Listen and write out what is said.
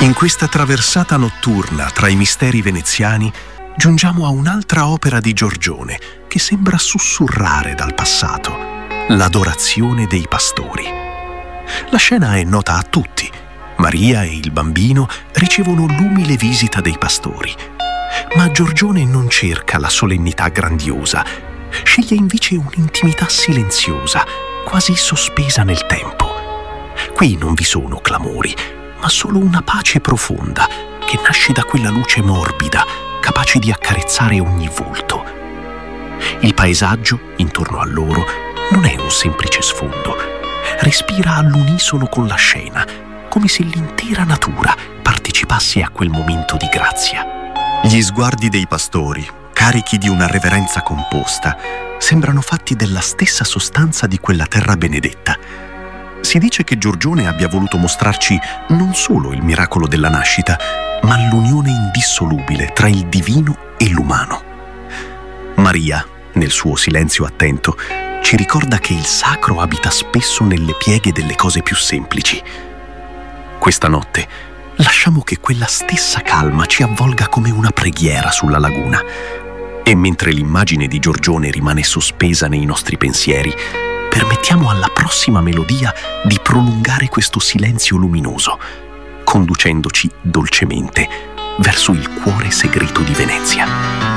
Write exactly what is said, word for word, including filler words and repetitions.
In questa traversata notturna tra i misteri veneziani giungiamo a un'altra opera di Giorgione che sembra sussurrare dal passato: l'Adorazione dei pastori. La scena è nota a tutti. Maria e il bambino ricevono l'umile visita dei pastori. Ma Giorgione non cerca la solennità grandiosa, sceglie invece un'intimità silenziosa, quasi sospesa nel tempo. Qui non vi sono clamori, ma solo una pace profonda che nasce da quella luce morbida, capace di accarezzare ogni volto. Il paesaggio intorno a loro non è un semplice sfondo, respira all'unisono con la scena, come se l'intera natura partecipasse a quel momento di grazia. Gli sguardi dei pastori, carichi di una reverenza composta, sembrano fatti della stessa sostanza di quella terra benedetta. Si dice che Giorgione abbia voluto mostrarci non solo il miracolo della nascita, ma l'unione indissolubile tra il divino e l'umano. Maria, nel suo silenzio attento, ci ricorda che il sacro abita spesso nelle pieghe delle cose più semplici. Questa notte lasciamo che quella stessa calma ci avvolga come una preghiera sulla laguna. E mentre l'immagine di Giorgione rimane sospesa nei nostri pensieri, permettiamo alla prossima melodia di prolungare questo silenzio luminoso, conducendoci dolcemente verso il cuore segreto di Venezia.